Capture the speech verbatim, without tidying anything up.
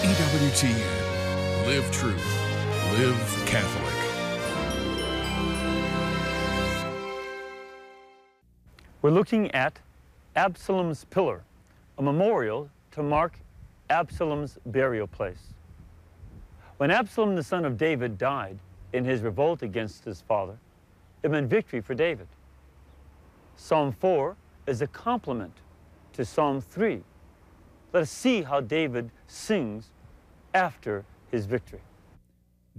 E W T N. Live truth. Live Catholic. We're looking at Absalom's Pillar, a memorial to mark Absalom's burial place. When Absalom, the son of David, died in his revolt against his father, it meant victory for David. Psalm four is a complement to Psalm three. Let us see how David sings after his victory.